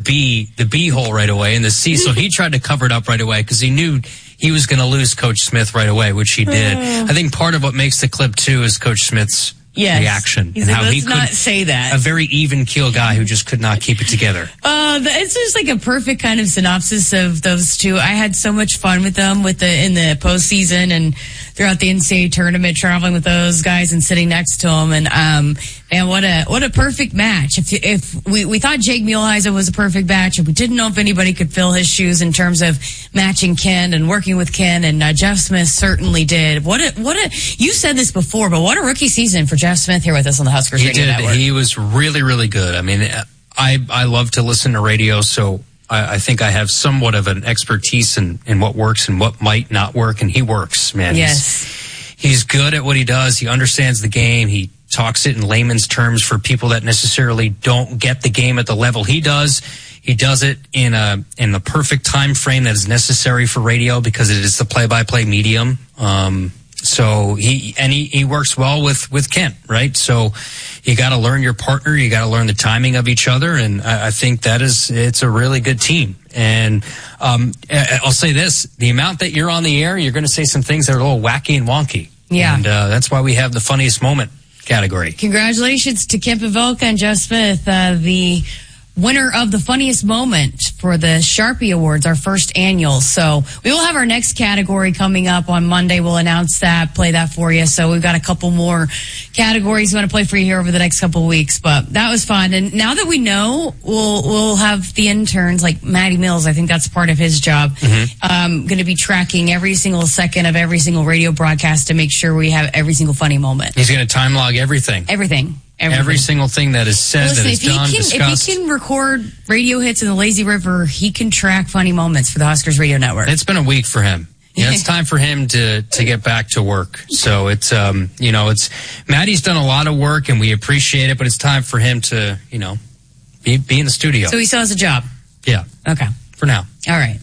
the B hole right away and the C. So he tried to cover it up right away because he knew he was going to lose Coach Smith right away, which he did. I think part of what makes the clip too is Coach Smith's reaction. He's and like, how let's he not say that. A very even keel guy who just could not keep it together. It's just like a perfect kind of synopsis of those two. I had so much fun with them in the postseason and throughout the NCAA tournament, traveling with those guys and sitting next to them. And man, what a perfect match. If we thought Jake Muehlheisen was a perfect match, and we didn't know if anybody could fill his shoes in terms of matching Ken and working with Ken, and Jeff Smith certainly did. You said this before, but what a rookie season for Jeff Smith here with us on the Huskers Radio Network. He was really, really good. I mean, I love to listen to radio, so I think I have somewhat of an expertise in what works and what might not work, and he works, man. Yes. He's good at what he does. He understands the game. He talks it in layman's terms for people that necessarily don't get the game at the level he does. He does it in the perfect time frame that is necessary for radio because it is the play-by-play medium. So he works well with Kent, right? So you got to learn your partner. You got to learn the timing of each other. And I think it's a really good team. And I'll say this, the amount that you're on the air, you're going to say some things that are a little wacky and wonky. Yeah. And that's why we have the funniest moment category. Congratulations to Kent Pavelka and Jeff Smith, the winner of the funniest moment for the Sharpie Awards, our first annual. So we will have our next category coming up on Monday. We'll announce that, play that for you. So we've got a couple more categories we want to play for you here over the next couple of weeks. But that was fun. And now that we know, we'll have the interns like Matty Mills. I think that's part of his job. Going to be tracking every single second of every single radio broadcast to make sure we have every single funny moment. He's going to time log everything. Everything. Every single thing that is said, that is done, discussed. If he can record radio hits in the Lazy River, he can track funny moments for the Huskers Radio Network. It's been a week for him. Yeah, it's time for him to get back to work. So it's Maddie's done a lot of work and we appreciate it, but it's time for him to, be in the studio. So he still has a job. Yeah. Okay. For now. All right.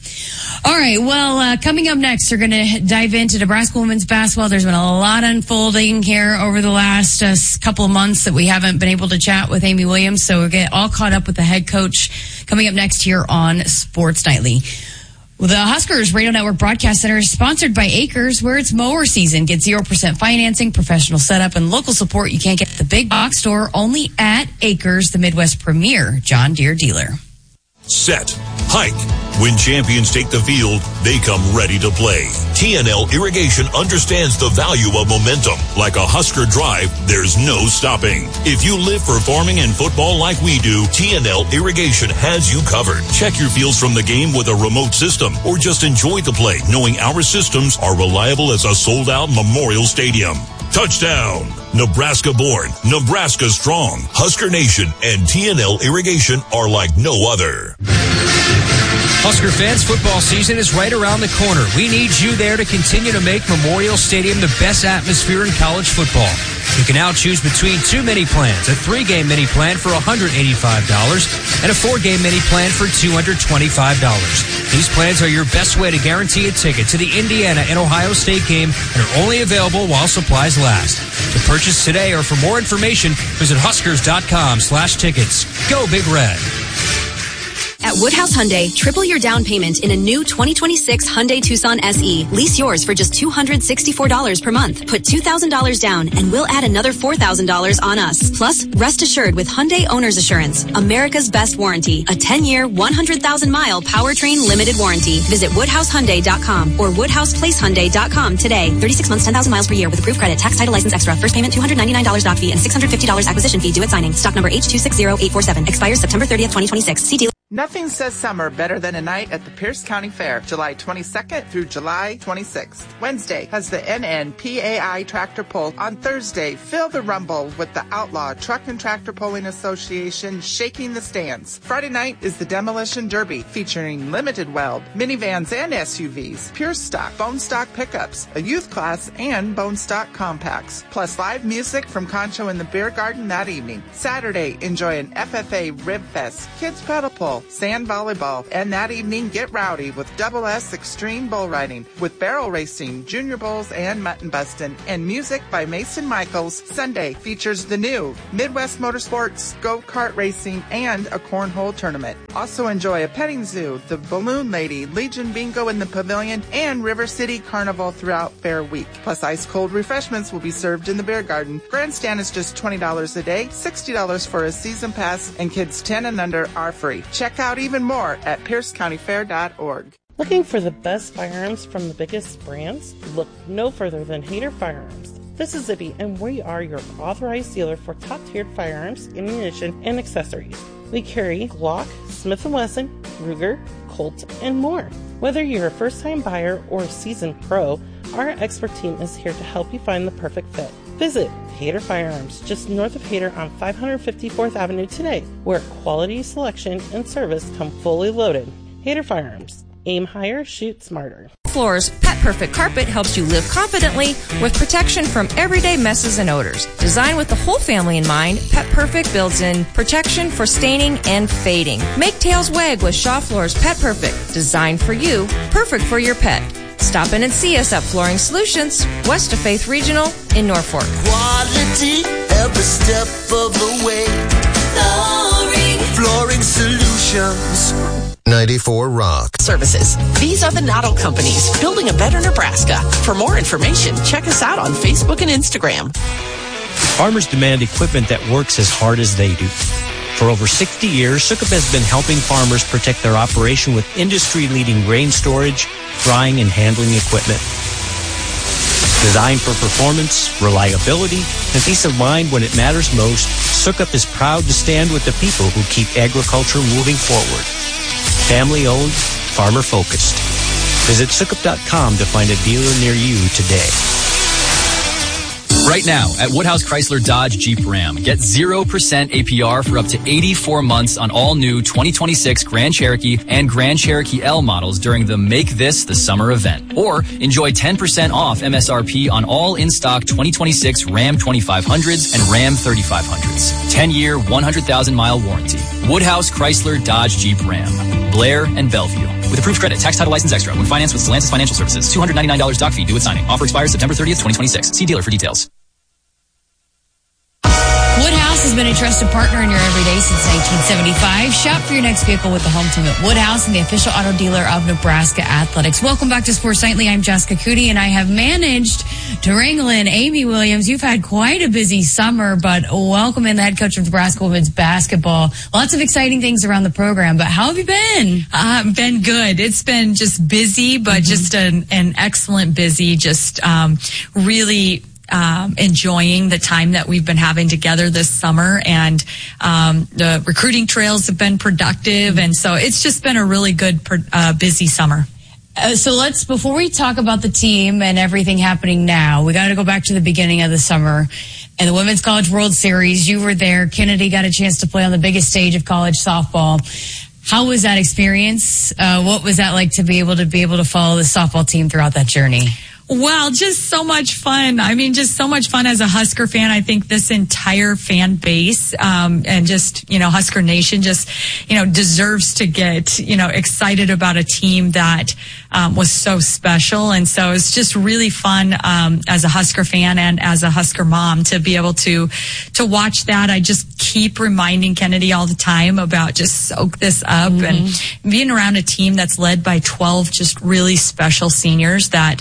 Well, coming up next, we're going to dive into Nebraska women's basketball. There's been a lot unfolding here over the last couple of months that we haven't been able to chat with Amy Williams. So we'll get all caught up with the head coach coming up next here on Sports Nightly. Well, the Huskers Radio Network Broadcast Center is sponsored by Acres, where it's mower season. Get 0% financing, professional setup, and local support you can't get at the big box store, only at Acres, the Midwest premier John Deere dealer. Set. Hike. When champions take the field, they come ready to play. TNL Irrigation understands the value of momentum. Like a Husker drive, there's no stopping. If you live for farming and football like we do, TNL Irrigation has you covered. Check your fields from the game with a remote system, or just enjoy the play, knowing our systems are reliable as a sold-out Memorial Stadium. Touchdown! Nebraska born, Nebraska strong. Husker Nation and TNL Irrigation are like no other. Husker fans, football season is right around the corner. We need you there to continue to make Memorial Stadium the best atmosphere in college football. You can now choose between 2 mini plans, a 3-game mini plan for $185 and a 4-game mini plan for $225. These plans are your best way to guarantee a ticket to the Indiana and Ohio State game and are only available while supplies last. To purchase today or for more information, visit huskers.com/tickets. Go Big Red. At Woodhouse Hyundai, triple your down payment in a new 2026 Hyundai Tucson SE. Lease yours for just $264 per month. Put $2,000 down and we'll add another $4,000 on us. Plus, rest assured with Hyundai Owner's Assurance, America's best warranty. A 10-year, 100,000-mile powertrain limited warranty. Visit WoodhouseHyundai.com or WoodhousePlaceHyundai.com today. 36 months, 10,000 miles per year with approved credit. Tax, title, license extra. First payment $299 doc fee and $650 acquisition fee due at signing. Stock number H260847. Expires September 30th, 2026. See dealer. Nothing says summer better than a night at the Pierce County Fair, July 22nd through July 26th. Wednesday has the NNPAI Tractor Pull. On Thursday, feel the rumble with the Outlaw Truck and Tractor Pulling Association shaking the stands. Friday night is the Demolition Derby, featuring limited weld, minivans and SUVs, pure stock, bone stock pickups, a youth class, and bone stock compacts. Plus live music from Concho in the Beer Garden that evening. Saturday, enjoy an FFA Rib Fest, Kids Pedal Pull, Festival, sand volleyball, and that evening get rowdy with Double S Extreme Bull Riding with barrel racing, junior bulls, and mutton bustin', and music by Mason Michaels. Sunday features the new Midwest Motorsports, go-kart racing, and a cornhole tournament. Also enjoy a petting zoo, the Balloon Lady, Legion Bingo in the Pavilion, and River City Carnival throughout Fair Week. Plus ice-cold refreshments will be served in the beer garden. Grandstand is just $20 a day, $60 for a season pass, and kids 10 and under are free. Check out even more at piercecountyfair.org. Looking for the best firearms from the biggest brands? Look no further than Hayter Firearms. This is Zibby, and we are your authorized dealer for top-tiered firearms, ammunition, and accessories. We carry Glock, Smith & Wesson, Ruger, Colt, and more. Whether you're a first-time buyer or a seasoned pro, our expert team is here to help you find the perfect fit. Visit Hayter Firearms, just north of Hayter on 554th Avenue today, where quality, selection, and service come fully loaded. Hayter Firearms. Aim higher, shoot smarter. Floors Pet Perfect Carpet helps you live confidently with protection from everyday messes and odors. Designed with the whole family in mind, Pet Perfect builds in protection for staining and fading. Make tails wag with Shaw Floors Pet Perfect. Designed for you, perfect for your pet. Stop in and see us at Flooring Solutions, west of Faith Regional in Norfolk. Quality every step of the way. Flooring Solutions. 94 Rock. Services. These are the Noddle Companies, building a better Nebraska. For more information, check us out on Facebook and Instagram. Farmers demand equipment that works as hard as they do. For over 60 years, Sukup has been helping farmers protect their operation with industry-leading grain storage, drying, and handling equipment. Designed for performance, reliability, and peace of mind when it matters most, Sukup is proud to stand with the people who keep agriculture moving forward. Family-owned, farmer-focused. Visit Sukup.com to find a dealer near you today. Right now at Woodhouse Chrysler Dodge Jeep Ram, get 0% APR for up to 84 months on all new 2026 Grand Cherokee and Grand Cherokee L models during the Make This the Summer event. Or enjoy 10% off MSRP on all in-stock 2026 Ram 2500s and Ram 3500s. 10-year, 100,000-mile warranty. Woodhouse Chrysler Dodge Jeep Ram, Blair and Bellevue. With approved credit, tax title license extra when financed with Stellantis Financial Services. $299 doc fee due at signing. Offer expires September 30th, 2026. See dealer for details. Woodhouse has been a trusted partner in your everyday since 1975. Shop for your next vehicle with the home team at Woodhouse and the official auto dealer of Nebraska Athletics. Welcome back to Sports Nightly. I'm Jessica Cootie, and I have managed to wrangle in Amy Williams. You've had quite a busy summer, but welcome in the head coach of Nebraska women's basketball. Lots of exciting things around the program, but how have you been? Been good. It's been just busy, but just an excellent busy, just really enjoying the time that we've been having together this summer, and the recruiting trails have been productive, and so it's just been a really good busy summer. So before we talk about the team and everything happening now, we got to go back to the beginning of the summer and the Women's College World Series. You were there. Kennedy got a chance to play on the biggest stage of college softball. How was that experience? What was that like to be able to follow the softball team throughout that journey? Well, just so much fun. I mean, just so much fun as a Husker fan. I think this entire fan base, and just, Husker Nation just, deserves to get, excited about a team that, was so special. And so it's just really fun, as a Husker fan and as a Husker mom to be able to watch that. I just keep reminding Kennedy all the time about just soak this up, and being around a team that's led by 12 just really special seniors that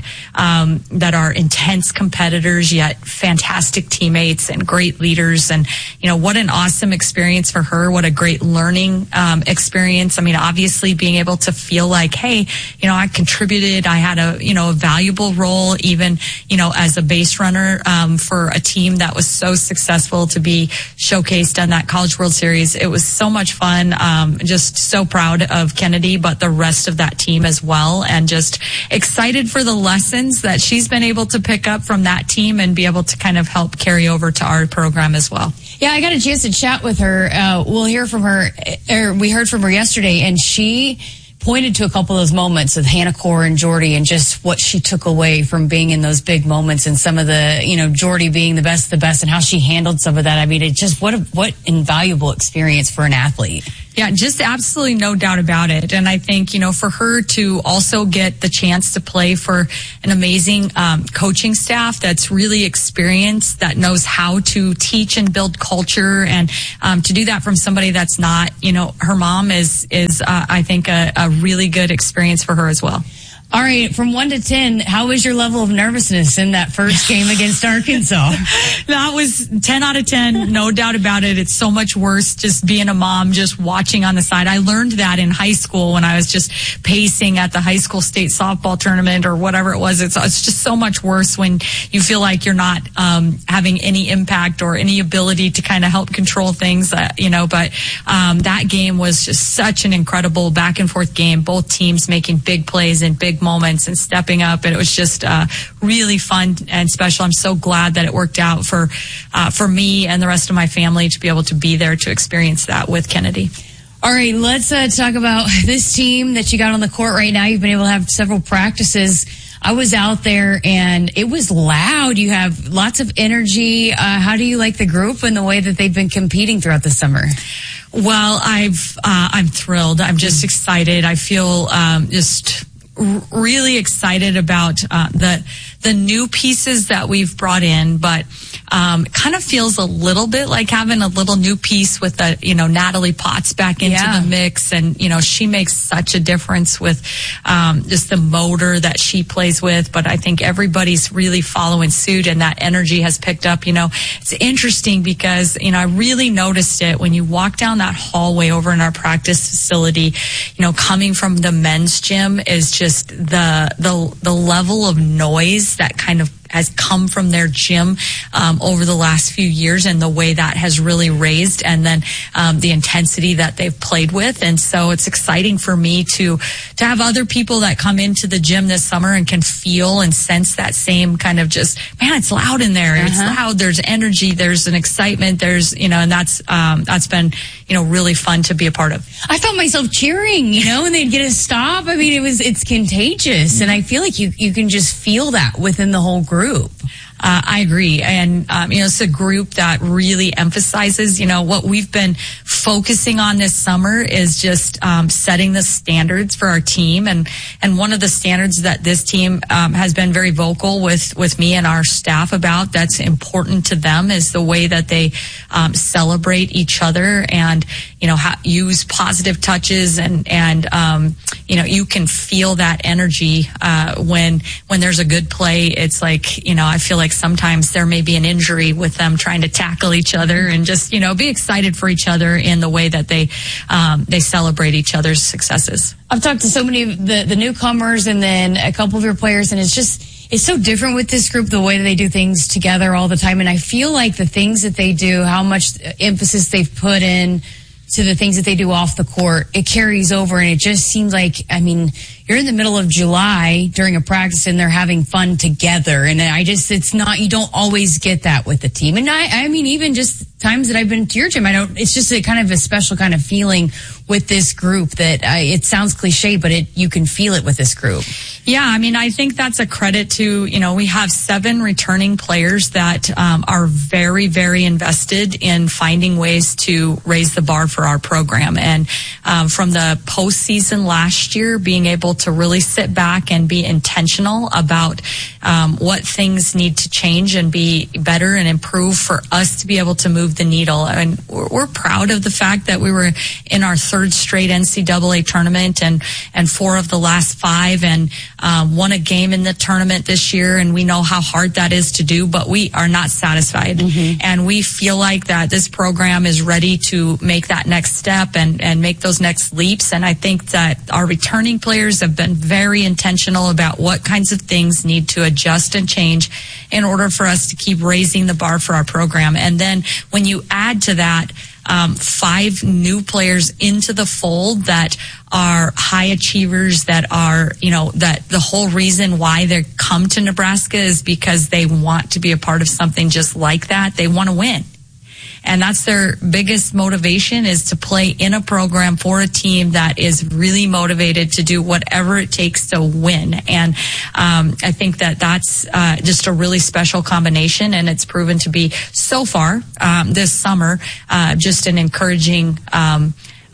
are intense competitors, yet fantastic teammates and great leaders. And, what an awesome experience for her. What a great learning experience. I mean, obviously being able to feel like, hey, I contributed. I had a valuable role, even, as a base runner for a team that was so successful to be showcased on that College World Series. It was so much fun. Just so proud of Kennedy, but the rest of that team as well. And just excited for the lessons that she's been able to pick up from that team and be able to kind of help carry over to our program as well. Yeah, I got a chance to chat with her. We'll hear from her, or we heard from her yesterday, and she pointed to a couple of those moments with Hannah Core and Jordy, and just what she took away from being in those big moments, and some of the, Jordy being the best, and how she handled some of that. I mean, it just, what invaluable experience for an athlete. Yeah, just absolutely no doubt about it. And I think, for her to also get the chance to play for an amazing coaching staff that's really experienced, that knows how to teach and build culture, and to do that from somebody that's not, her mom is I think, a really good experience for her as well. All right, from 1 to 10, how was your level of nervousness in that first game against Arkansas? That was 10 out of 10, no doubt about it. It's so much worse just being a mom, just watching on the side. I learned that in high school when I was just pacing at the high school state softball tournament or whatever it was. It's just so much worse when you feel like you're not having any impact or any ability to kind of help control things, but that game was just such an incredible back and forth game. Both teams making big plays and big moments and stepping up, and it was just really fun and special. I'm so glad that it worked out for me and the rest of my family to be able to be there to experience that with Kennedy. All right, let's talk about this team that you got on the court right now. You've been able to have several practices. I was out there and it was loud. You have lots of energy. How do you like the group and the way that they've been competing throughout the summer? Well, I'm thrilled. I'm just excited. I feel just really excited about the new pieces that we've brought in, but kind of feels a little bit like having a little new piece with Natalie Potts back into the mix, and she makes such a difference with just the motor that she plays with. But I think everybody's really following suit, and that energy has picked up. It's interesting because I really noticed it when you walk down that hallway over in our practice facility. Coming from the men's gym is just the level of noise that kind of has come from their gym over the last few years, and the way that has really raised, and then the intensity that they've played with. And so it's exciting for me to have other people that come into the gym this summer and can feel and sense that same kind of just, man, it's loud in there. It's loud. There's energy. There's an excitement. There's, and that's been, really fun to be a part of. I felt myself cheering, when they'd get a stop. I mean, it's contagious. And I feel like you can just feel that within the whole group. I agree. And, it's a group that really emphasizes, what we've been focusing on this summer is just setting the standards for our team. And one of the standards that this team has been very vocal with me and our staff about, that's important to them, is the way that they celebrate each other and, use positive touches. And you can feel that energy when there's a good play. It's like, I feel like sometimes there may be an injury with them trying to tackle each other, and just, be excited for each other in the way that they celebrate each other's successes. I've talked to so many of the newcomers and then a couple of your players, and it's so different with this group, the way that they do things together all the time. And I feel like the things that they do, how much emphasis they've put in to the things that they do off the court, it carries over. And it just seems like, you're in the middle of July during a practice and they're having fun together. And you don't always get that with the team. And even just times that I've been to your gym, it's just a kind of a special kind of feeling with this group that it sounds cliche, but you can feel it with this group. Yeah, I think that's a credit to, we have 7 returning players that are very, very invested in finding ways to raise the bar for our program. And from the postseason last year, being able to really sit back and be intentional about what things need to change and be better and improve for us to be able to move the needle. And we're proud of the fact that we were in our 3rd straight NCAA tournament and 4 of the last 5, and won a game in the tournament this year. And we know how hard that is to do, but we are not satisfied. And we feel like that this program is ready to make that next step and make those next leaps. And I think that our returning players have been very intentional about what kinds of things need to adjust and change in order for us to keep raising the bar for our program. And then when you add to that 5 new players into the fold that are high achievers, that are, that the whole reason why they come to Nebraska is because they want to be a part of something just like that. They want to win. And that's their biggest motivation, is to play in a program for a team that is really motivated to do whatever it takes to win. And I think that that's just a really special combination, and it's proven to be so far this summer just an encouraging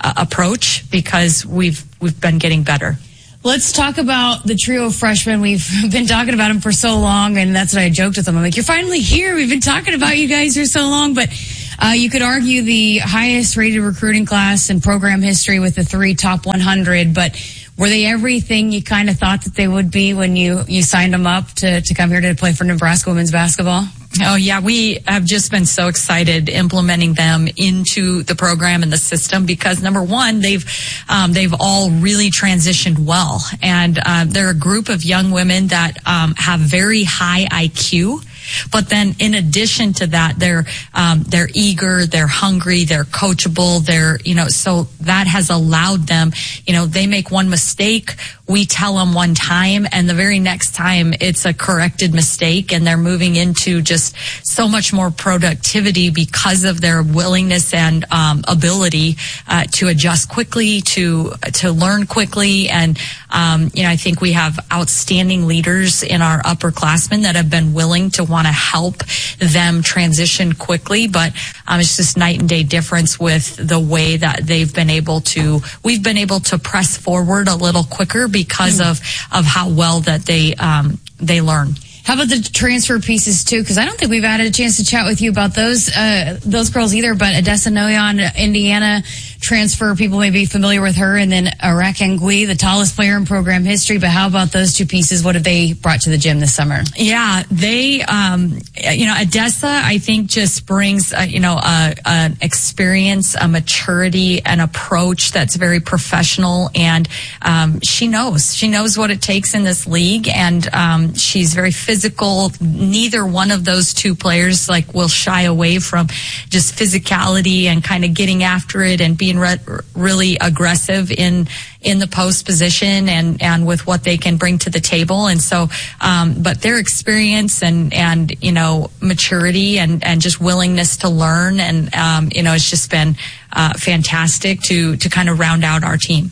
approach because we've been getting better. Let's talk about the trio of freshmen. We've been talking about them for so long, and that's what I joked with them. I'm like, you're finally here. We've been talking about you guys for so long, but you could argue the highest rated recruiting class in program history with the 3 top 100, but were they everything you kind of thought that they would be when you signed them up to come here to play for Nebraska women's basketball? Oh, yeah. We have just been so excited implementing them into the program and the system because, number one, they've all really transitioned well. And they're a group of young women that have very high IQ. But then in addition to that, they're eager, they're hungry, they're coachable, so that has allowed them, they make one mistake, we tell them one time, and the very next time it's a corrected mistake, and they're moving into just so much more productivity because of their willingness and ability to adjust quickly, to learn quickly. And I think we have outstanding leaders in our upperclassmen that have been willing to want to help them transition quickly, but it's just night and day difference with the way that we've been able to press forward a little quicker because of how well that they learn. How about the transfer pieces too? Because I don't think we've had a chance to chat with you about those girls either. But Odessa Noyon, Indiana transfer, people may be familiar with her, and then Arak Ngui, the tallest player in program history. But how about those two pieces? What have they brought to the gym this summer? Yeah, they, Odessa, I think just brings, an experience, a maturity, an approach that's very professional, and she knows what it takes in this league, and she's very physical. Neither one of those two players will shy away from just physicality and kind of getting after it and being really aggressive in the post position and with what they can bring to the table. And so, but their experience and maturity and just willingness to learn and, it's just been fantastic to kind of round out our team.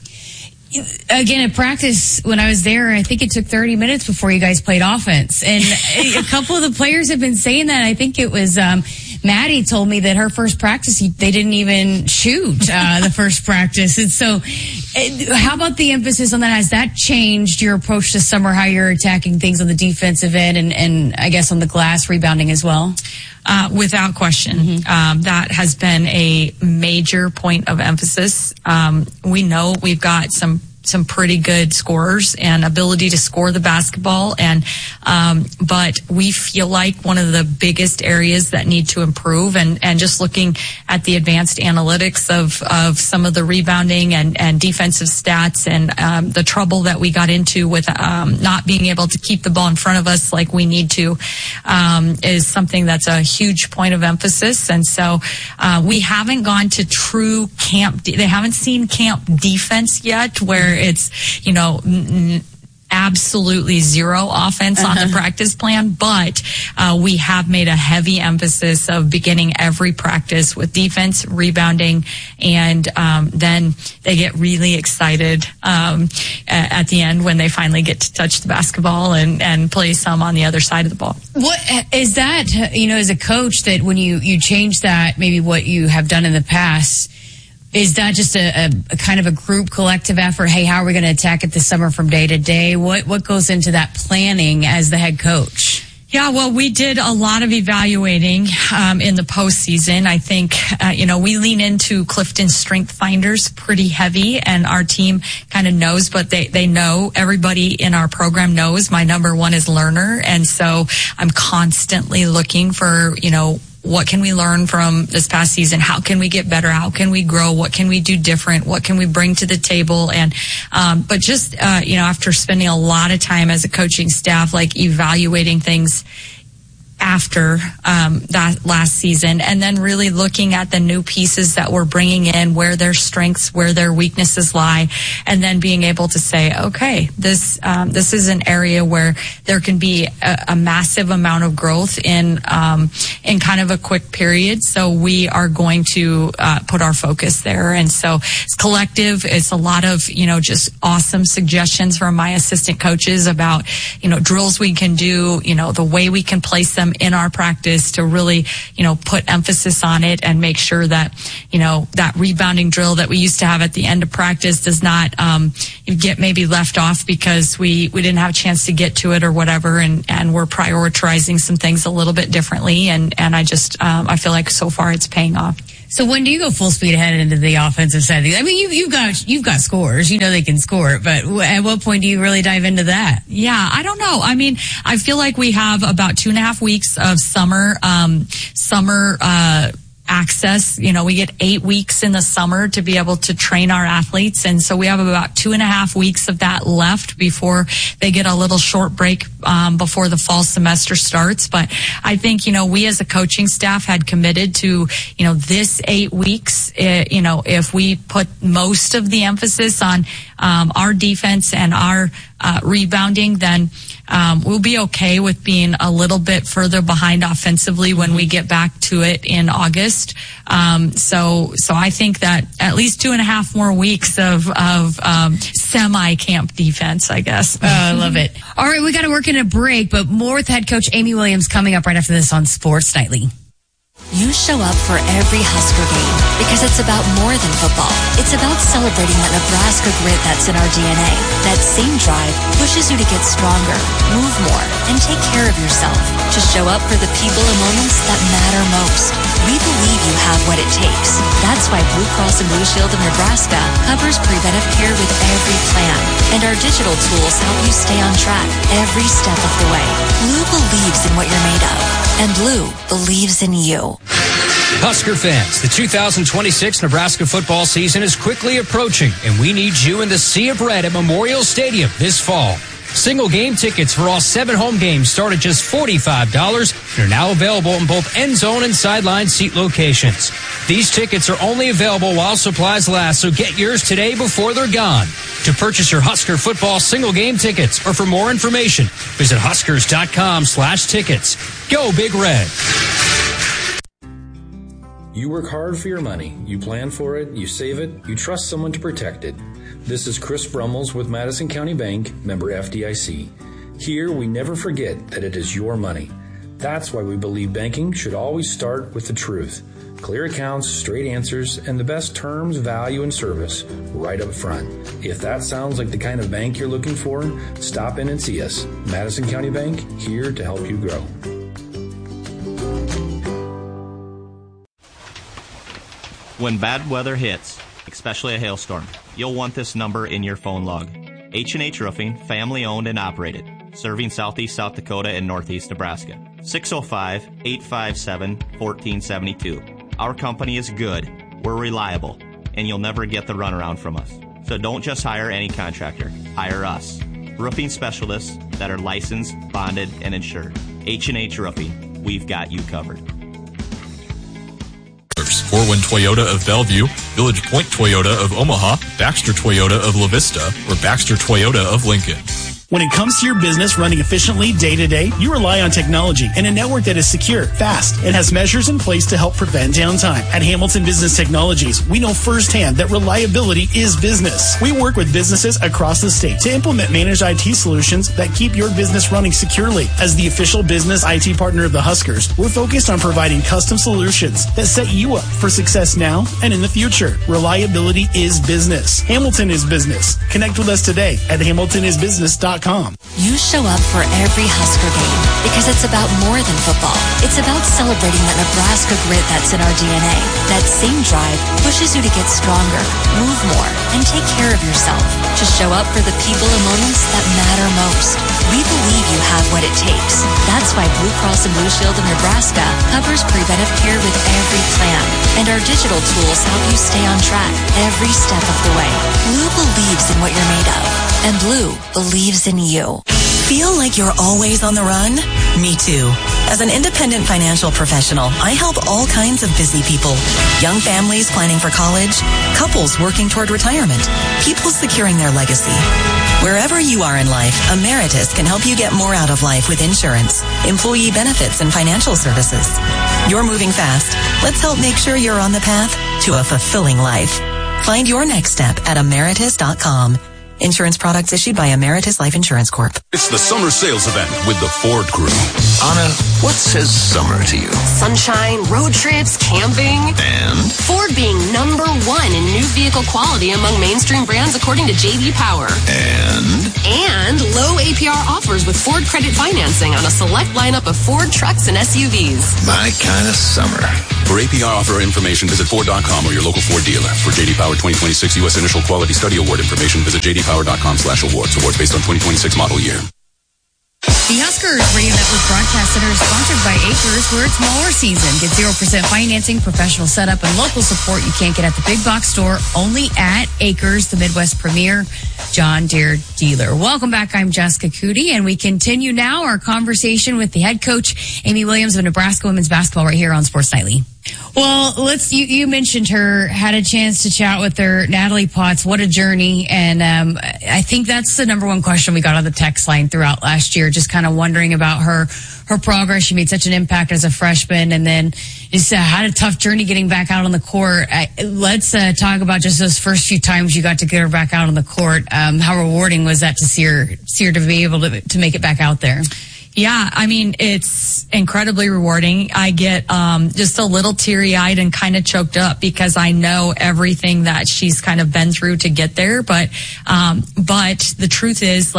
Again, at practice, when I was there, I think it took 30 minutes before you guys played offense. And a couple of the players have been saying that. I think it was Maddie told me that her first practice, they didn't even shoot the first practice. And so how about the emphasis on that? Has that changed your approach to summer, how you're attacking things on the defensive end and I guess on the glass rebounding as well? Without question. Mm-hmm. That has been a major point of emphasis. We know we've got some pretty good scorers and ability to score the basketball, and but we feel like one of the biggest areas that need to improve, and just looking at the advanced analytics of some of the rebounding and defensive stats and the trouble that we got into with not being able to keep the ball in front of us like we need to is something that's a huge point of emphasis. And so we haven't gone to true camp. They haven't seen camp defense yet, where it's, absolutely zero offense on the practice plan, but we have made a heavy emphasis of beginning every practice with defense, rebounding, and then they get really excited at the end when they finally get to touch the basketball and play some on the other side of the ball. What is that, as a coach, that when you change that, maybe what you have done in the past, is that just a kind of a group collective effort? Hey, how are we going to attack it this summer from day to day? What goes into that planning as the head coach? Yeah, well, we did a lot of evaluating in the postseason. I think, we lean into Clifton Strength Finders pretty heavy, and our team kind of knows, but they know, everybody in our program knows my number one is learner. And so I'm constantly looking for, what can we learn from this past season? How can we get better? How can we grow? What can we do different? What can we bring to the table? And, but just, after spending a lot of time as a coaching staff, evaluating things after that last season, and then really looking at the new pieces that we're bringing in, where their strengths, where their weaknesses lie, and then being able to say, okay, this is an area where there can be a massive amount of growth in kind of a quick period. So we are going to put our focus there. And so it's collective. It's a lot of just awesome suggestions from my assistant coaches about drills we can do, the way we can place them them in our practice to really, put emphasis on it and make sure that, that rebounding drill that we used to have at the end of practice does not get maybe left off because we didn't have a chance to get to it or whatever, and we're prioritizing some things a little bit differently, and I just I feel like so far it's paying off. So when do you go full speed ahead into the offensive side of things? I mean, you've got scores. You know they can score, but at what point do you really dive into that? Yeah, I don't know. I mean, I feel like we have about 2.5 weeks of summer access. We get 8 weeks in the summer to be able to train our athletes. And so we have about 2.5 weeks of that left before they get a little short break before the fall semester starts. But I think, we as a coaching staff had committed to, this 8 weeks, if we put most of the emphasis on our defense and our rebounding, then we'll be okay with being a little bit further behind offensively when we get back to it in August. So I think that at least 2.5 more weeks of semi-camp defense, I guess. Oh, I love it. All right, we got to work in a break, but more with head coach Amy Williams coming up right after this on Sports Nightly. You show up for every Husker game because it's about more than football. It's about celebrating that Nebraska grit that's in our DNA. That same drive pushes you to get stronger, move more, and take care of yourself. To show up for the people and moments that matter most. We believe you have what it takes. That's why Blue Cross and Blue Shield of Nebraska covers preventive care with every plan. And our digital tools help you stay on track every step of the way. Blue believes in what you're made of. And Blue believes in you. Husker fans, the 2026 Nebraska football season is quickly approaching, and we need you in the Sea of Red at Memorial Stadium this fall. Single game tickets for all 7 home games start at just $45 and are now available in both end zone and sideline seat locations. These tickets are only available while supplies last, so get yours today before they're gone. To purchase your Husker football single game tickets or for more information, visit huskers.com/tickets. Go Big Red. You work hard for your money. You plan for it, you save it, you trust someone to protect it. This is Chris Brummels with Madison County Bank, member FDIC. Here, we never forget that it is your money. That's why we believe banking should always start with the truth. Clear accounts, straight answers, and the best terms, value, and service right up front. If that sounds like the kind of bank you're looking for, stop in and see us. Madison County Bank, here to help you grow. When bad weather hits, especially a hailstorm, you'll want this number in your phone log. H&H Roofing, family owned and operated, serving Southeast South Dakota and Northeast Nebraska. 605-857-1472. Our company is good, we're reliable, and you'll never get the runaround from us. So don't just hire any contractor, hire us. Roofing specialists that are licensed, bonded, and insured. H&H Roofing, we've got you covered. Corwin Toyota of Bellevue, Village Point Toyota of Omaha, Baxter Toyota of La Vista, or Baxter Toyota of Lincoln. When it comes to your business running efficiently day to day, you rely on technology and a network that is secure, fast, and has measures in place to help prevent downtime. At Hamilton Business Technologies, we know firsthand that reliability is business. We work with businesses across the state to implement managed IT solutions that keep your business running securely. As the official business IT partner of the Huskers, we're focused on providing custom solutions that set you up for success now and in the future. Reliability is business. Hamilton is business. Connect with us today at hamiltonisbusiness.com. You show up for every Husker game because it's about more than football. It's about celebrating that Nebraska grit that's in our DNA. That same drive pushes you to get stronger, move more, and take care of yourself. To show up for the people and moments that matter most. We believe you have what it takes. That's why Blue Cross and Blue Shield of Nebraska covers preventive care with every plan. And our digital tools help you stay on track every step of the way. Blue believes in what you're made of. And Blue believes in you. Feel like you're always on the run? Me too. As an independent financial professional, I help all kinds of busy people. Young families planning for college, couples working toward retirement, people securing their legacy. Wherever you are in life, Emeritus can help you get more out of life with insurance, employee benefits, and financial services. You're moving fast. Let's help make sure you're on the path to a fulfilling life. Find your next step at emeritus.com. Insurance products issued by Emeritus Life Insurance Corp. It's the summer sales event with the Ford Crew. Anna, What says summer to you? Sunshine, road trips, camping. And? Ford being number one in new vehicle quality among mainstream brands according to J.D. Power. And low APR offers with Ford credit financing on a select lineup of Ford trucks and SUVs. My kind of summer. For APR offer information, visit Ford.com or your local Ford dealer. For J.D. Power 2026 U.S. Initial Quality Study Award information, visit jdpower.com/awards. Awards based on 2026 model year. The Huskers Radio Network Broadcast Center is sponsored by Acres, where it's mower season. Get 0% financing, professional setup, and local support you can't get at the big box store. Only at Acres, the Midwest premier John Deere dealer. Welcome back. I'm Jessica Cootie, and we continue now our conversation with the head coach, Amy Williams of Nebraska women's basketball, right here on Sports Nightly. Well, you mentioned her, had a chance to chat with her, Natalie Potts. What a journey. And I think that's the number one question we got on the text line throughout last year, just kind of wondering about her progress. She made such an impact as a freshman, and then just had a tough journey getting back out on the court. Let's talk about just those first few times you got to get her back out on the court. How rewarding was that to see her to be able to make it back out there? Yeah, I mean, it's incredibly rewarding. I get just a little teary-eyed and kind of choked up because I know everything that she's kind of been through to get there. But the truth is,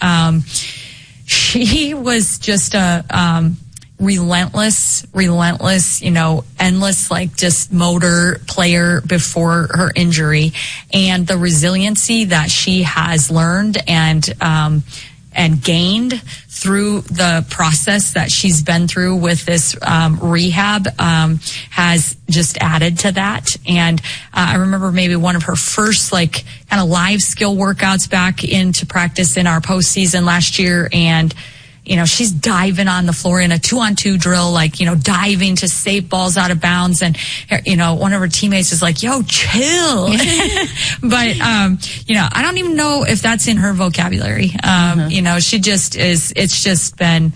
she was just a relentless, endless, just motor player before her injury, and the resiliency that she has learned and gained through the process that she's been through with this rehab has just added to that. And I remember maybe one of her first kind of live skill workouts back into practice in our postseason last year, and she's diving on the floor in a 2-on-2 drill, diving to save balls out of bounds. And, one of her teammates is like, yo, chill. But, I don't even know if that's in her vocabulary. She just is, it's just been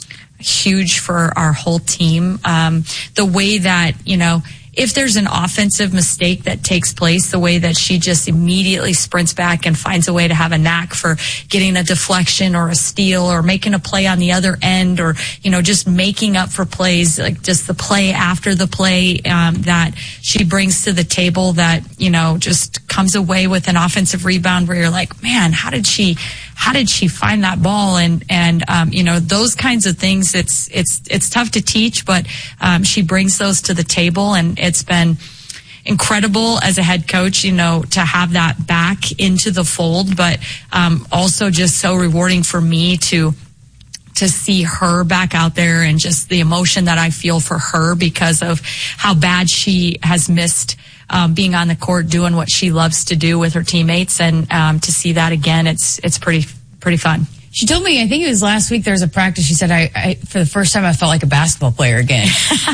huge for our whole team. The way that, if there's an offensive mistake that takes place, the way that she just immediately sprints back and finds a way to have a knack for getting a deflection or a steal or making a play on the other end, or, just making up for plays, just the play after the play that she brings to the table that, just comes away with an offensive rebound where you're like, man, how did she find that ball? And those kinds of things, it's tough to teach, but she brings those to the table, and it's been incredible as a head coach, to have that back into the fold, but also just so rewarding for me to see her back out there, and just the emotion that I feel for her because of how bad she has missed being on the court doing what she loves to do with her teammates, and to see that again, it's pretty fun. She told me, I think it was last week, there was a practice. She said, I for the first time, I felt like a basketball player again.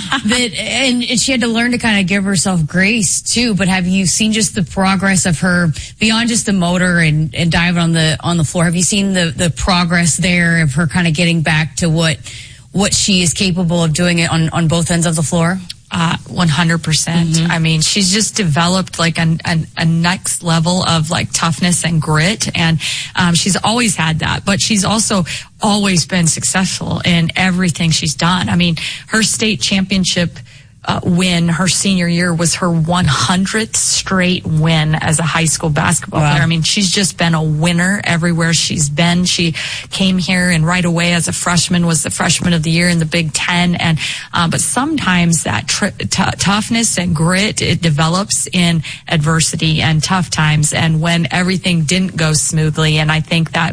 And she had to learn to kind of give herself grace too. But have you seen just the progress of her beyond just the motor and diving on the floor? Have you seen the progress there of her kind of getting back to what she is capable of doing it on both ends of the floor? 100%. I mean, she's just developed a next level of toughness and grit, and she's always had that, but she's also always been successful in everything she's done. I mean, her state championship win her senior year was her 100th straight win as a high school basketball player. I mean, she's just been a winner everywhere she's been. She came here and right away as a freshman was the freshman of the year in the Big Ten. And but sometimes that toughness and grit, it develops in adversity and tough times, and when everything didn't go smoothly. And I think that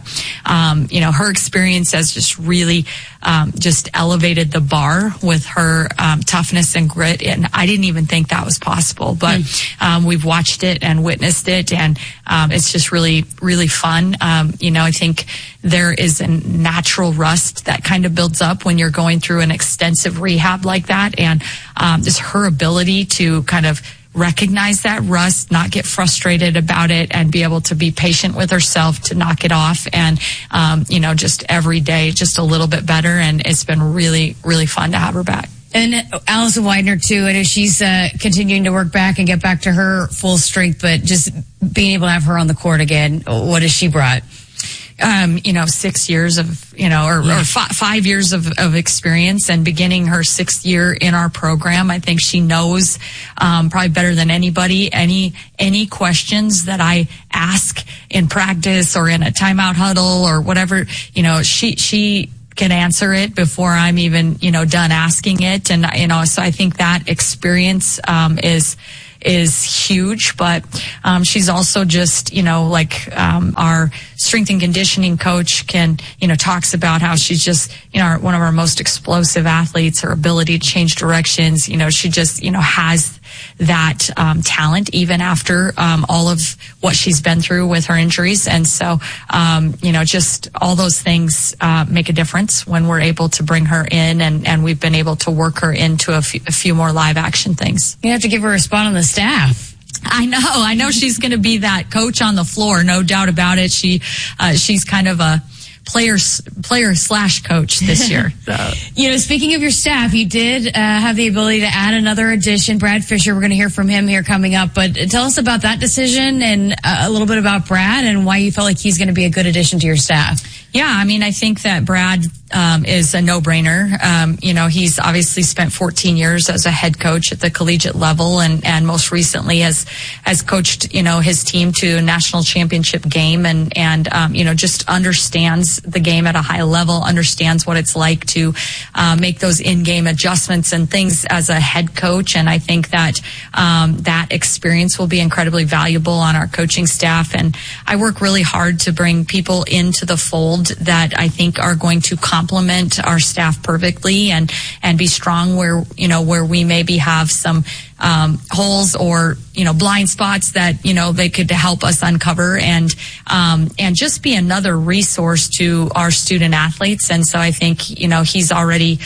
her experience has just really just elevated the bar with her toughnness and grit, and I didn't even think that was possible, but we've watched it and witnessed it, and it's just really, really fun. I think there is a natural rust that kind of builds up when you're going through an extensive rehab like that, and just her ability to kind of recognize that rust, not get frustrated about it, and be able to be patient with herself to knock it off. And, just every day, just a little bit better. And it's been really, really fun to have her back. And Allison Widener, too. I know she's continuing to work back and get back to her full strength, but just being able to have her on the court again, what has she brought? 6 years of, or 5 years of experience, and beginning her 6th year in our program. I think she knows probably better than anybody any questions that I ask in practice or in a timeout huddle or whatever. She can answer it before I'm even done asking it, and so I think that experience is huge. But she's also just our strength and conditioning coach talks about how she's just one of our most explosive athletes. Her ability to change directions, she just has that talent even after all of what she's been through with her injuries. And so just all those things make a difference when we're able to bring her in, and we've been able to work her into a few more live action things. You have to give her a spot on the staff. I know she's going to be that coach on the floor, no doubt about it. She's kind of a player/coach this year. So. Speaking of your staff, you did have the ability to add another addition, Brad Fisher. We're going to hear from him here coming up, but tell us about that decision and a little bit about Brad and why you felt like he's going to be a good addition to your staff. Yeah, I think that Brad is a no-brainer. He's obviously spent 14 years as a head coach at the collegiate level, and most recently has coached, his team to a national championship game, and just understands the game at a high level, understands what it's like to make those in-game adjustments and things as a head coach. And I think that that experience will be incredibly valuable on our coaching staff. And I work really hard to bring people into the fold that I think are going to complement our staff perfectly and be strong where we maybe have some holes or blind spots that they could help us uncover and just be another resource to our student athletes. And so I think he's already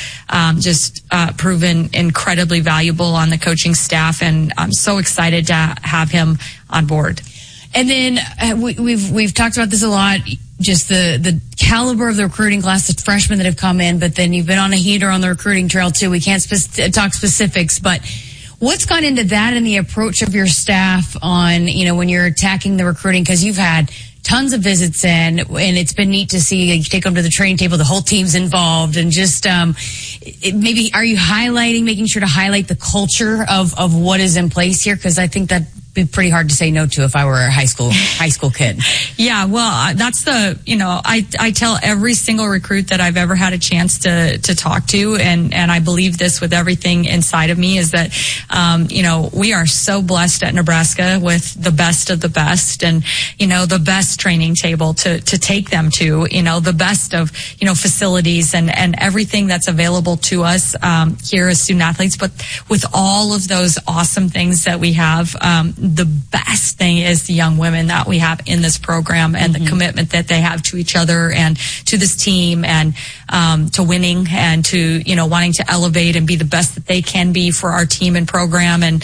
proven incredibly valuable on the coaching staff, and I'm so excited to have him on board. And then we've talked about this a lot, just the caliber of the recruiting class, the freshmen that have come in, but then you've been on a heater on the recruiting trail too. We can't talk specifics, but what's gone into that and the approach of your staff on, when you're attacking the recruiting? Because you've had tons of visits in, and it's been neat to see you take them to the training table, the whole team's involved, and just maybe are you making sure to highlight the culture of what is in place here? Because I think that be pretty hard to say no to if I were a high school kid. Yeah, well, that's I tell every single recruit that I've ever had a chance to talk to, and I believe this with everything inside of me, is that, we are so blessed at Nebraska with the best of the best, and, the best training table to take them to, the best of, facilities and everything that's available to us, here as student athletes. But with all of those awesome things that we have, the best thing is the young women that we have in this program and the commitment that they have to each other and to this team and to winning and to wanting to elevate and be the best that they can be for our team and program and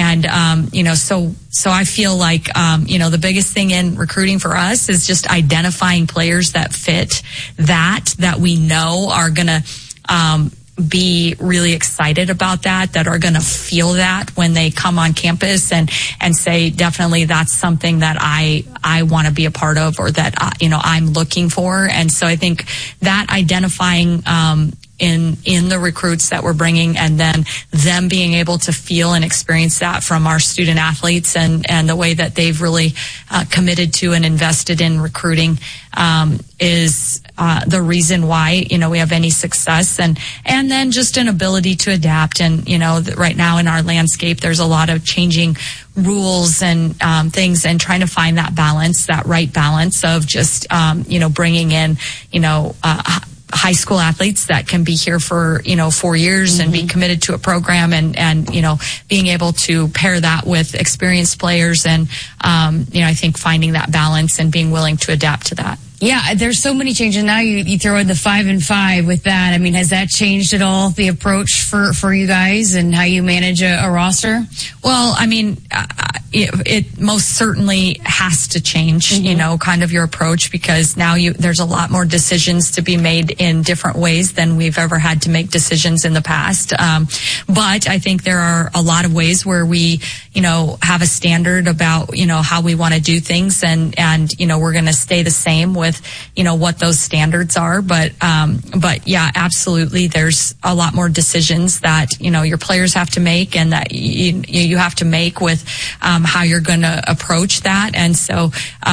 so I feel like the biggest thing in recruiting for us is just identifying players that fit that we know are gonna be really excited about that are going to feel that when they come on campus and say, definitely that's something that I want to be a part of, or that, I'm looking for. And so I think that identifying, in the recruits that we're bringing, and then them being able to feel and experience that from our student athletes and the way that they've really committed to and invested in recruiting is the reason why we have any success, and then just an ability to adapt. And right now in our landscape there's a lot of changing rules and things, and trying to find that balance, that right balance of just bringing in high school athletes that can be here for 4 years and be committed to a program, and being able to pair that with experienced players, and I think finding that balance and being willing to adapt to that. Yeah, there's so many changes. Now you throw in the 5-5 with that. I mean, has that changed at all, the approach for you guys and how you manage a roster? Well, I mean, it most certainly has to change, kind of your approach, because now there's a lot more decisions to be made in different ways than we've ever had to make decisions in the past. But I think there are a lot of ways where we, have a standard about, how we want to do things, and we're going to stay the same with, what those standards are. But yeah, absolutely. There's a lot more decisions that, your players have to make, and that you have to make with, how you're going to approach that. And so,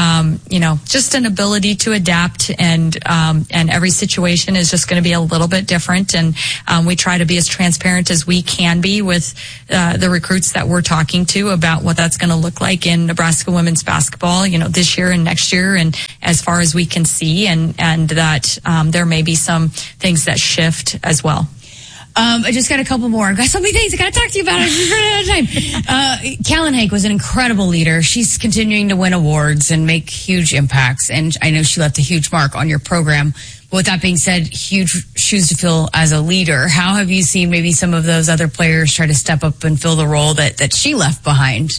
just an ability to adapt, and every situation is just going to be a little bit different. And, we try to be as transparent as we can be with, the recruits that we're talking to about what that's going to look like in Nebraska women's basketball, this year and next year, and as far as we can see, and that, there may be some things that shift as well. I just got a couple more. I've got so many things I got to talk to you about. I'm just running out of time. Callan Hake was an incredible leader. She's continuing to win awards and make huge impacts. And I know she left a huge mark on your program. But with that being said, huge shoes to fill as a leader. How have you seen maybe some of those other players try to step up and fill the role that she left behind?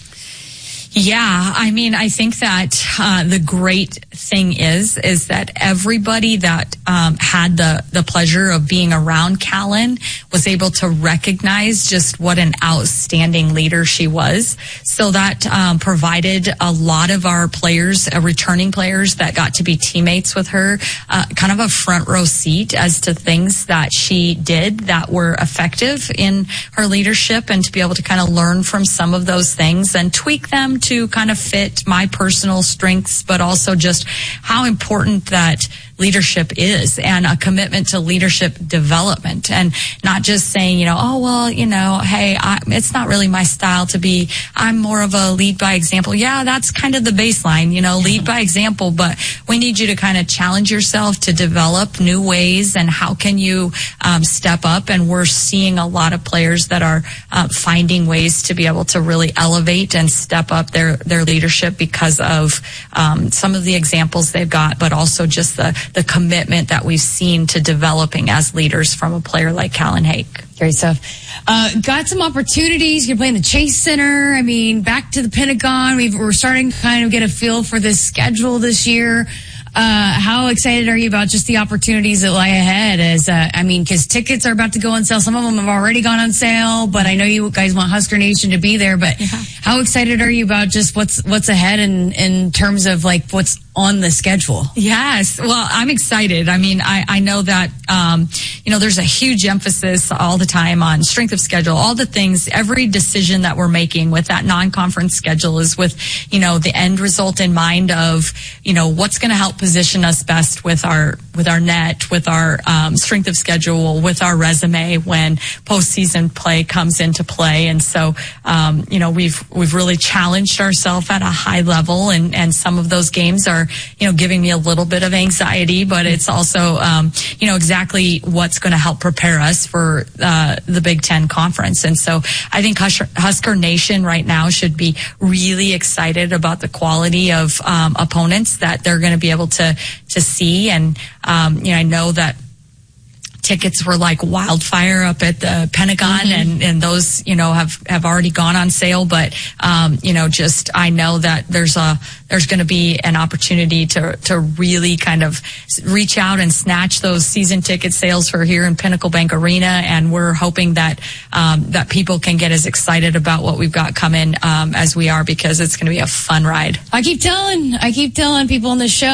Yeah, I think that the great thing is that everybody that had the pleasure of being around Callan was able to recognize just what an outstanding leader she was. So that provided a lot of our players, returning players that got to be teammates with her, kind of a front row seat as to things that she did that were effective in her leadership, and to be able to kind of learn from some of those things and tweak them to kind of fit my personal strengths, but also just how important that leadership is, and a commitment to leadership development, and not just saying, hey, it's not really my style to be, I'm more of a lead by example. Yeah, that's kind of the baseline, lead by example, but we need you to kind of challenge yourself to develop new ways, and how can you step up. And we're seeing a lot of players that are finding ways to be able to really elevate and step up their leadership because of some of the examples they've got, but also just the commitment that we've seen to developing as leaders from a player like Callan Hake. Great stuff. Got some opportunities. You're playing the Chase Center. Back to the Pentagon. We're starting to kind of get a feel for this schedule this year. How excited are you about just the opportunities that lie ahead? Because tickets are about to go on sale. Some of them have already gone on sale, but I know you guys want Husker Nation to be there. But how excited are you about just what's ahead in terms of like what's on the schedule? Yes. Well, I'm excited. I know that, there's a huge emphasis all the time on strength of schedule, all the things, every decision that we're making with that non-conference schedule is with, the end result in mind of, what's going to help position us best with our net, with our strength of schedule, with our resume when postseason play comes into play. And so, we've really challenged ourselves at a high level, and some of those games are, giving me a little bit of anxiety, but it's also, exactly what's going to help prepare us for the Big Ten Conference. And so I think Husker Nation right now should be really excited about the quality of opponents that they're going to be able to see. And, I know that tickets were like wildfire up at the Pentagon, and those, have already gone on sale. But, I know that there's going to be an opportunity to really kind of reach out and snatch those season ticket sales for here in Pinnacle Bank Arena. And we're hoping that, that people can get as excited about what we've got coming, as we are, because it's going to be a fun ride. I keep telling people on the show,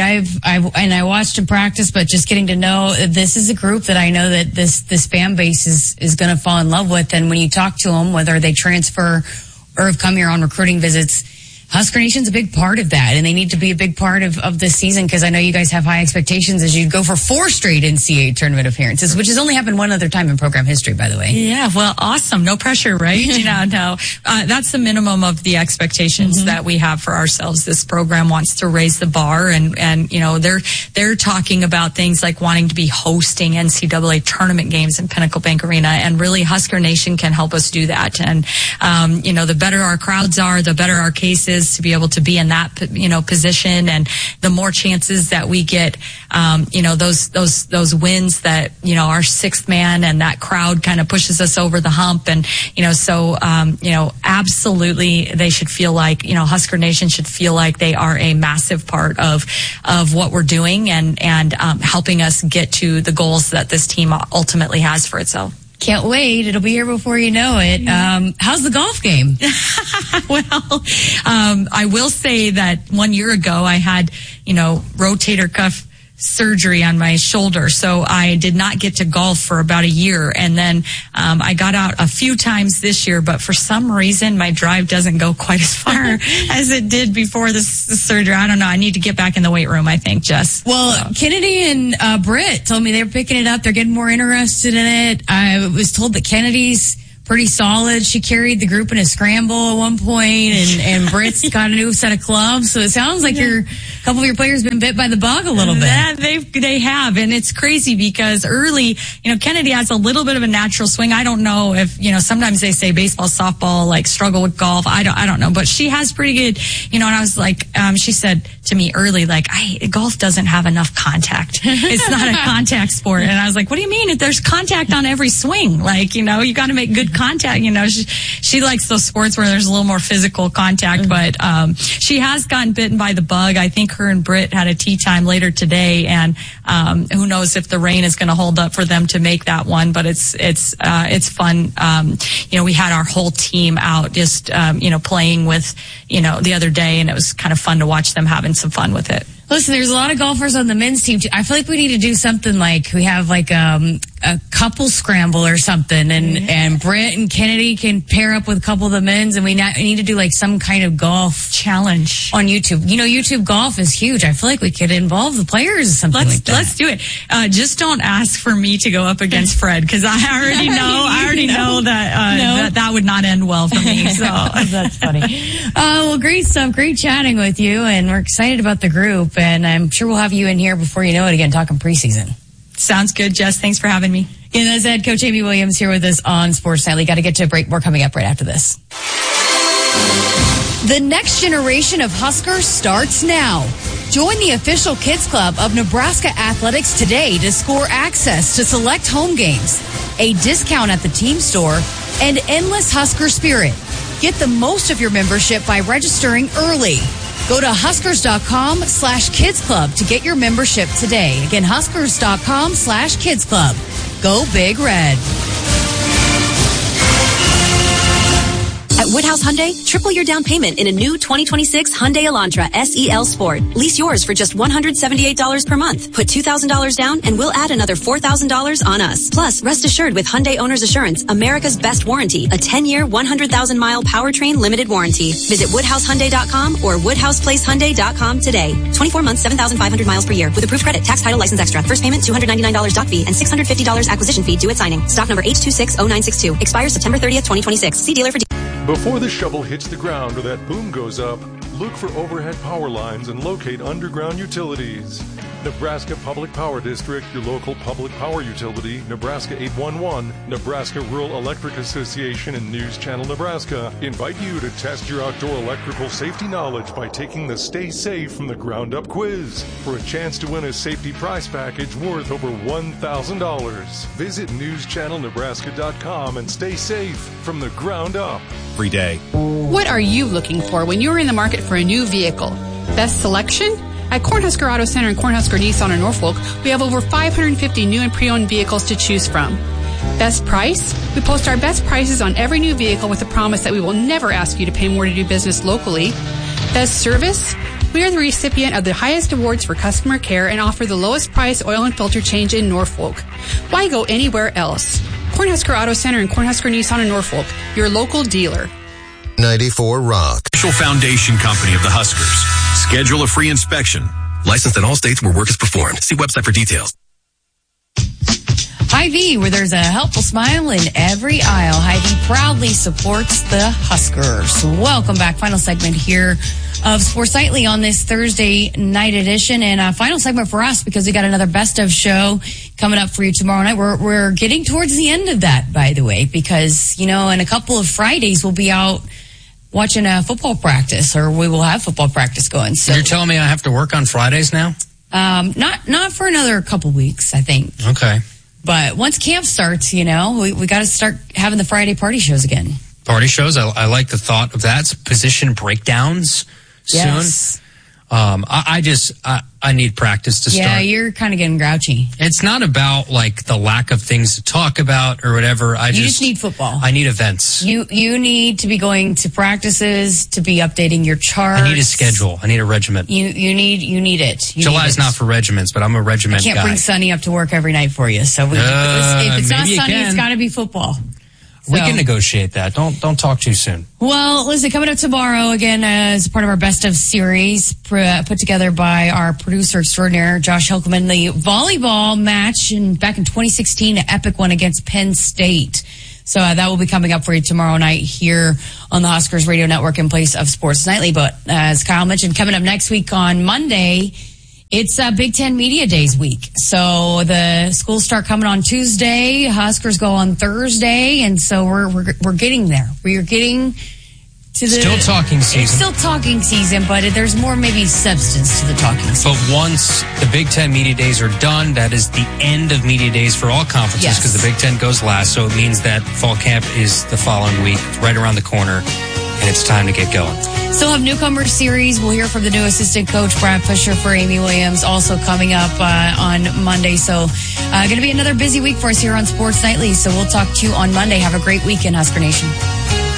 I watched them practice, but just getting to know this is a group that I know that this fan base is going to fall in love with. And when you talk to them, whether they transfer or have come here on recruiting visits, Husker Nation's a big part of that, and they need to be a big part of this season, because I know you guys have high expectations as you go for 4 straight NCAA tournament appearances, which has only happened one other time in program history, by the way. Yeah, well, awesome. No pressure, right? No. That's the minimum of the expectations that we have for ourselves. This program wants to raise the bar, and they're talking about things like wanting to be hosting NCAA tournament games in Pinnacle Bank Arena, and really Husker Nation can help us do that. And the better our crowds are, the better our case is to be able to be in that position, and the more chances that we get those wins that our sixth man and that crowd kind of pushes us over the hump. And absolutely they should feel like Husker Nation should feel like they are a massive part of what we're doing, and helping us get to the goals that this team ultimately has for itself. Can't wait. It'll be here before you know it. How's the golf game? Well, I will say that 1 year ago I had, rotator cuff surgery on my shoulder. So I did not get to golf for about a year. And then I got out a few times this year, but for some reason my drive doesn't go quite as far as it did before this surgery. I don't know. I need to get back in the weight room, I think, Jess. Well, Kennedy and Britt told me they're picking it up. They're getting more interested in it. I was told that Kennedy's pretty solid. She carried the group in a scramble at one point, and Britt's got a new set of clubs. So it sounds like a couple of your players been bit by the bug a little bit. They have, and it's crazy because early, Kennedy has a little bit of a natural swing. I don't know if, sometimes they say baseball, softball, like struggle with golf. I don't know, but she has pretty good, and I was like, she said to me early, like, golf doesn't have enough contact. It's not a contact sport. And I was like, what do you mean? There's contact on every swing. Like, you got to make good contact. She likes those sports where there's a little more physical contact, but she has gotten bitten by the bug. I think her and Britt had a tee time later today, and who knows if the rain is going to hold up for them to make that one, but it's fun. We had our whole team out just, playing with, the other day, and it was kind of fun to watch them having some fun with it. Listen, there's a lot of golfers on the men's team too. I feel like we need to do something like we have like a couple scramble or something, and Britt and Kennedy can pair up with a couple of the men's, and we need to do like some kind of golf challenge on YouTube. YouTube golf is huge. I feel like we could involve the players or something like that. Let's do it. Just don't ask for me to go up against Fred, because I already know that that would not end well for me. So that's funny. Well, great stuff. Great chatting with you, and we're excited about the group. And I'm sure we'll have you in here before you know it again, talking preseason. Sounds good, Jess. Thanks for having me. And as head coach Amy Williams here with us on Sports Nightly. Got to get to a break. More coming up right after this. The next generation of Huskers starts now. Join the official kids club of Nebraska Athletics today to score access to select home games, a discount at the team store, and endless Husker spirit. Get the most of your membership by registering early. Go to Huskers.com/Kids Club to get your membership today. Again, Huskers.com/Kids Club. Go Big Red. At Woodhouse Hyundai, triple your down payment in a new 2026 Hyundai Elantra SEL Sport. Lease yours for just $178 per month. Put $2,000 down and we'll add another $4,000 on us. Plus, rest assured with Hyundai Owner's Assurance, America's best warranty, a 10-year, 100,000-mile powertrain limited warranty. Visit WoodhouseHyundai.com or WoodhousePlaceHyundai.com today. 24 months, 7,500 miles per year with approved credit, tax, title, license extra. First payment, $299 doc fee and $650 acquisition fee due at signing. Stock number H260962. Expires September 30th, 2026. See dealer for Before the shovel hits the ground or that boom goes up, look for overhead power lines and locate underground utilities. Nebraska Public Power District, your local public power utility, Nebraska 811, Nebraska Rural Electric Association, and News Channel Nebraska invite you to test your outdoor electrical safety knowledge by taking the Stay Safe from the Ground Up quiz for a chance to win a safety prize package worth over $1,000. Visit newschannelnebraska.com and stay safe from the ground up. Every day. What are you looking for when you're in the market for a new vehicle? Best selection? At Cornhusker Auto Center and Cornhusker Nissan in Norfolk, we have over 550 new and pre-owned vehicles to choose from. Best price? We post our best prices on every new vehicle with the promise that we will never ask you to pay more to do business locally. Best service? We are the recipient of the highest awards for customer care and offer the lowest price oil and filter change in Norfolk. Why go anywhere else? Cornhusker Auto Center and Cornhusker Nissan in Norfolk, your local dealer. 94 Rock. Official foundation company of the Huskers. Schedule a free inspection. Licensed in all states where work is performed. See website for details. Hy-Vee, where there's a helpful smile in every aisle. Hy-Vee proudly supports the Huskers. Welcome back. Final segment here of Sports Nightly on this Thursday night edition. And a final segment for us because we got another best of show coming up for you tomorrow night. We're getting towards the end of that, by the way, because, in a couple of Fridays we'll be out watching a football practice, or we will have football practice going. So you're telling me I have to work on Fridays now? Not for another couple weeks, I think. Okay. But once camp starts, we got to start having the Friday party shows again. Party shows? I like the thought of that. Position breakdowns soon. Yes. I need practice to start. Yeah, you're kind of getting grouchy. It's not about like the lack of things to talk about or whatever. You just need football. I need events. You need to be going to practices, to be updating your charts. I need a schedule. I need a regiment. You need it. July's not for regiments, but I'm a regiment guy. I can't bring Sonny up to work every night for you. So if it's not Sonny, it's got to be football. We can negotiate that. Don't talk too soon. Well, listen, coming up tomorrow, again, as part of our Best of series, put together by our producer extraordinaire, Josh Hilkeman, the volleyball match back in 2016, an epic one against Penn State. So that will be coming up for you tomorrow night here on the Huskers Radio Network in place of Sports Nightly. But as Kyle mentioned, coming up next week on Monday, it's Big Ten Media Days week. So the schools start coming on Tuesday. Huskers go on Thursday. And so we're getting there. We're getting to the... Still talking season. It's still talking season, but there's more maybe substance to the talking season. But once the Big Ten Media Days are done, that is the end of Media Days for all conferences because the Big Ten goes last. So it means that fall camp is the following week, right around the corner. And it's time to get going. Still have newcomer series. We'll hear from the new assistant coach, Brad Fisher, for Amy Williams, also coming up on Monday. So going to be another busy week for us here on Sports Nightly. So we'll talk to you on Monday. Have a great weekend, Husker Nation.